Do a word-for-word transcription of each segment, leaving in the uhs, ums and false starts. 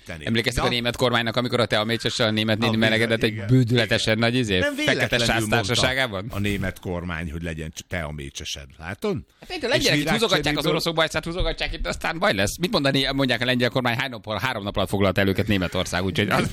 Emlékeztek a német kormánynak, amikor a teamécsessel a német néni melegedett egy bődületesen nagy izé, fekete sász társaságában? A német kormány, hogy legyen teamécsesed. Látod? Hát a lengyelek húzogatják az oroszok bajszát, húzogatják itt, aztán baj lesz. Mit mondani, mondják a lengyel kormány, hány nap, három nap alatt foglalt el őket Németország, úgyhogy az,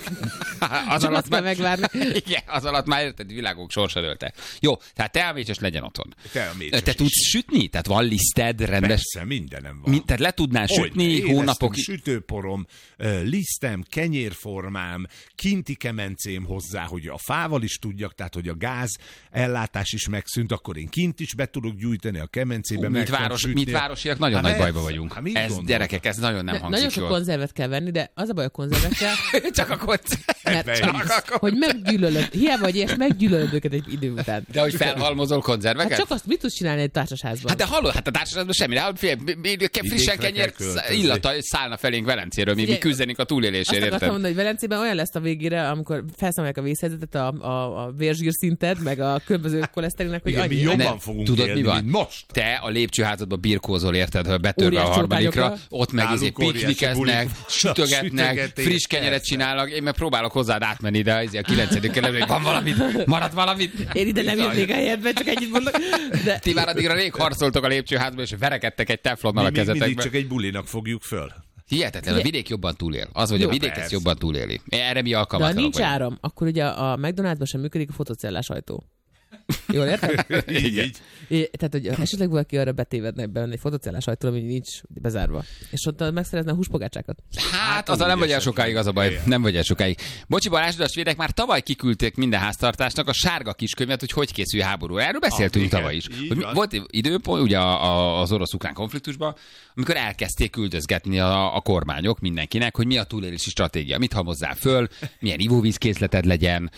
az alatt már megvárni. Igen, az alatt már érted, világok sorsa dőlte. Jó, tehát teamécses legyen otthon. Teamécses. Te tudsz sütni? Tehát van liszted, rendes? Persze, mindenem van. Mi, tehát le tudnál sütni hónapokig? Sütőporom, lisztem, kenyérformám, kinti kemencém hozzá, hogy a fával is tudjak, tehát hogy a gáz ellátás is megszűnt, akkor én kint is be tudok gyújtani a kemencébe. Mit város, mit városiak, nagyon hát nagy bajba vagyunk. Hát ez, gondol? Gyerekek, ez nagyon nem hangzik Nagyon sok jól. konzervet kell venni, de az a baj a konzervekkel... Csak a konzervet. Hogy meggyűlölöd, hiába vagy ilyes, meggyűlölöd őket egy idő után. De hogy felhalmozol konzerveket? Hát csak azt mit tudsz csinálni egy társasházban? Hát de hallod, hát a társasházban semmi, de hát fél, frissen kenyért illata szállna felénk Velencéről, mi, mi küzdenénk a túlélésért, érted? Azt akartam mondani, hogy Velencében olyan lesz a végére, amikor felszámolják a vészhelyzetet, a, a, a vérzsír szinted, meg a különböző koleszterinnek, hogy annyi. Mi jobban fogunk tudod, élni, mi van? Most. Te a lépcsőházadba birkózol, érted, ha betörve a harmadikra, ott meg izé piknikeznek, sütögetnek, friss kenyeret csinálnak, én meg próbálok hozzád átmenni, de izé a kilencedik kerületben, van valamit, maradt valamit. Én ide nem jönnék a helyedben, csak ennyit mondok. De... Ti már addigra rég harcoltok a lépcsőházba, és verekedtek egy teflonnal a kezetekbe. Mindig csak egy bulinak fogjuk föl. Hihetetlen, a vidék jobban túlél. Az, hogy jó, a vidék ezt jobban túléli. Erre mi alkalmatlanok vagyunk. De ha nincs vagyunk. áram, akkor ugye a McDonald'sban sem működik a fotocellás ajtó. Jól érted? így, így. É, tehát, hogy esetleg valaki arra betévedne benne egy fotocellás ajtó, ami nincs bezárva. És ott megszerezne a húspogácsákat. Hát, azzal nem vagy el sokáig, az a baj. Nem vagy el sokáig. Bocsi Balázs, a svédek már tavaly kiküldték minden háztartásnak a sárga kiskönyvet, hogy hogy készül háború. Erről beszéltünk ah, tavaly is. Hogy volt időpont, ugye az orosz-ukrán konfliktusban, amikor elkezdték küldözgetni a, a kormányok mindenkinek, hogy mi a túlélési stratégia, mit halmozzál föl, milyen ivóvízkészleted legyen,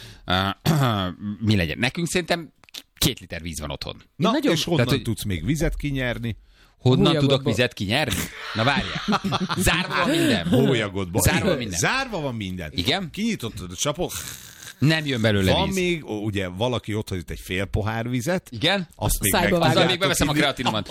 mi legyen. Nekünk szerintem két liter víz van otthon. Na, nagyon... és honnan Tehát, tudsz még vizet kinyerni? Honnan Hólyagodba. Tudok vizet kinyerni? Na várjál. Zárva van minden. Hólyagodban. Zárva van minden. Zárva van minden. Igen? Kinyitottad a csapot. Nem jön belőle van víz. Még, ugye valaki ott hagyott egy fél pohár vizet. Igen? Azt még Szájba Azzal még beveszem a kreatinomat.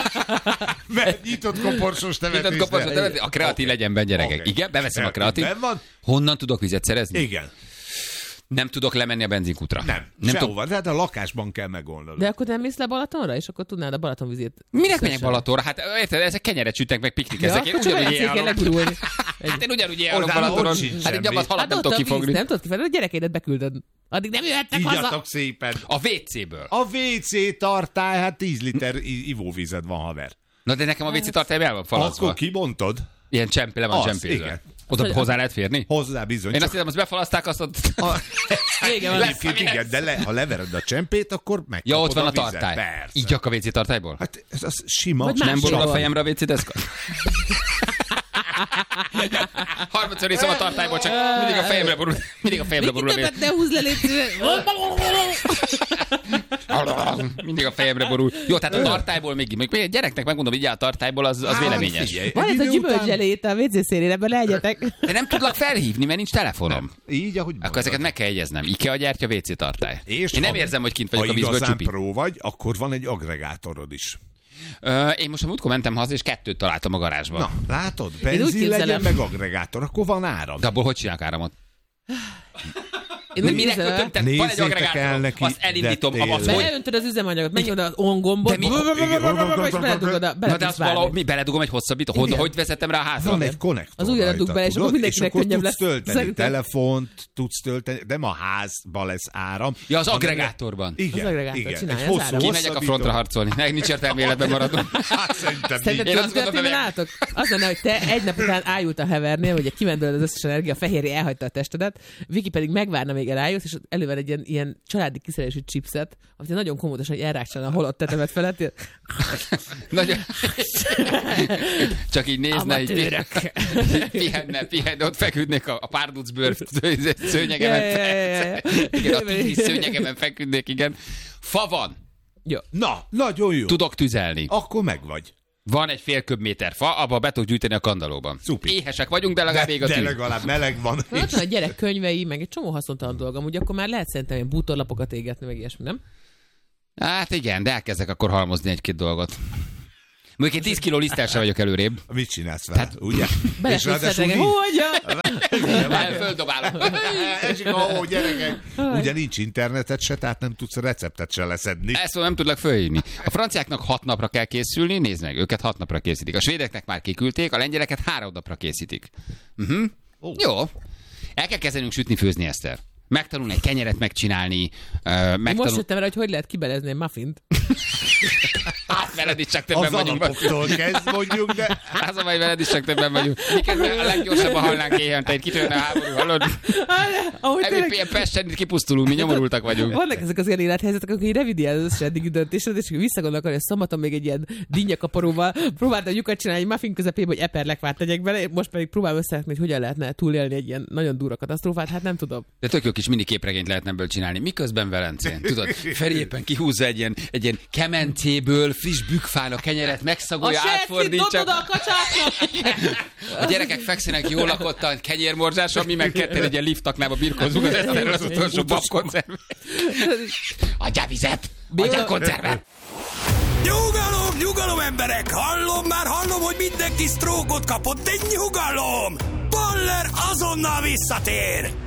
Mert nyitott koporsos tevetésbe. Nyitott koporsos tevetésbe. A kreatin legyen benne, gyerekek. Okay. Igen, beveszem kreatin a kreatin. Honnan tudok vizet szerezni? Igen. Nem tudok lemenni a benzinkútra. Nem, nem sehova, tud... tehát a lakásban kell megoldani. De akkor nem mész le Balatonra, és akkor tudnád a Balatonvizét. Minek menjek Balatonra? Hát érted, ezek kenyeret sütnek, meg piknikeznek. Ja, én ugyanúgy élhalom. Hát én ugyanúgy élhalom Balatonon. Hát egy gyabat halat nem tudok kifogni. Nem tudod kifogni, a gyerekeidet beküldöd. Addig nem jöhetnek haza. Ígyatok szépen. A vé céből. A vé cé tartály, hát tíz liter ivóvízed van, haver. Na de nekem a vé cé tartály el van falazva. Akkor kimondtad? Ilyen csempé, le van csempézve. Oda hozzá lehet férni? Hozzá bizony. Én azt hiszem, azt befalaszták, azt ott... A... Igen, lesz, igen, de le, ha levered a csempét, akkor megkapod ja, ott van a, a tartály. Persze. Így a vé cé tartályból? Hát ez az sima. Vagy nem borul a fejemre a vé cé deszka? Harmadszor iszom a tartályból, csak mindig a fejemre borul. Mindig a fejemre borul a vé cé. Ne húzz le, légy Mindig a fejemre borul. Jó, tehát a tartályból még, még egy gyereknek megmondom, hogy a tartályból az, az véleményes. Van ez a gyümölcselét a vé cé szélén, ebben leegyetek. De nem tudlak felhívni, mert nincs telefonom. Nem. Így, ahogy akkor ezeket meg kell jegyeznem. IKEA gyártya, vé cé tartály. És én nem érzem, hogy kint vagyok a vízből csupi. Ha pró vagy, akkor van egy agregátorod is. Ö, én most a múltkor mentem haza, és kettőt találtam a garázsban. Na, látod? Benzin legyen, meg agregátor, akkor van áram. De abból hogy csinálok áramot? Én úgy minek kötöm, tehát van egy agregátor, azt elindítom, azt hogy... Beöntöd az üzemanyagot, menj oda az on gombot, és beledugod a... Na de azt valahogy, mi beledugom egy hosszabbítót, hogy, hogy vezetem rá a házra? Van egy konnektor. Az ujjadat dug be, és akkor mindenkinek könnyebb lesz. És akkor tudsz tölteni telefont, tudsz tölteni, de ma a házban lesz áram. Ja, az agregátorban. Az agregátor csinálja az áram. Kimegyek a frontra harcolni, nincs értelme életben maradnom. Szerintem így. Látok, az lenne, hogy te egy nap után ájult a hevernél, hogy kimendeled az összes energia, a fehérje elhagyta a testedet, Viki pedig megvárna, még elájulsz, és elővel egy ilyen, ilyen családi kiszerelésű chipset, amit nagyon komódosan elrákcsolna a holott tetemet felett. Nagyon... Csak így nézne, így pihenne, pihenne, ott feküdnék a, a párducbőr szőnyegemen. Igen, a tigris szőnyegemen feküdnék, igen. Fa van. Jó. Na, nagyon jó. Tudok tüzelni. Akkor megvagy. Van egy fél köbméter fa, abba be tudok gyűjteni a kandallóban. Szupi. Éhesek vagyunk, de legalább ég a tűz. De legalább meleg van. Na, ott van a gyerek könyvei, meg egy csomó haszontalan dolgom, úgy akkor már lehet szerintem ilyen bútorlapokat égetni, meg ilyesmi, nem? Hát igen, de elkezdek akkor halmozni egy-két dolgot. Mondjuk én tíz kiló liszttel sem vagyok előrébb. Mit csinálsz vele, ugye? Belesítszed, hogyan? Ó, gyerekek! Ugye nincs internetet se, tehát nem tudsz receptet se leszedni. Ezt nem tudlak fölhívni. A franciáknak hat napra kell készülni, nézd meg, őket hat napra készítik. A svédeknek már kiküldték, a lengyeleket három napra készítik. Uh-huh. Oh. Jó. El kell kezdenünk sütni, főzni, Eszter. Megtanulni egy kenyeret megcsinálni. Uh, megtanul... Most jöttem el, hogy hogy lehet kibelezni egy muffint. Hát veled is csak többen az vagyunk. Az alapoktól kezd mondjuk, de... Az a baj, veled is csak többen vagyunk. Miközben a leggyorsabban halnánk éhen, te itt kitörne a háború, hallod? Ebből Pesten kipusztulunk, mi nyomorultak vagyunk. Vannak ezek az ilyen élethelyzetek, akkor így revidiál az összes eddigi döntésed, és visszagondolok, hogy a szombaton még egy ilyen dinnyakaparóval próbáltam lyukat csinálni egy muffin közepébe, hogy eperlekvát tegyek bele, most pedig próbálom összerakni, hogy hogyan lehetne túlélni egy ilyen nagyon durva katasztrófát, hát nem tudom. De tök jó kis mini képregényt lehetne ebből csinálni. Miközben Velencén, tudod, Feri éppen kihúzza egy ilyen, egy ilyen kemencéből friss bükfán a kenyeret, megszagolja, átfordítja. A kacsáknak! A gyerekek fekszenek jól lakottan, kenyérmorzsáson, mi meg ketten egy ilyen liftaknába birkózunk az Eszterrel az utolsó babkoncervet. Adjál vizet! Adjál koncervet! Nyugalom, nyugalom emberek! Hallom már, hallom, hogy mindenki sztrókot kapott, de nyugalom! Baller azonnal visszatér!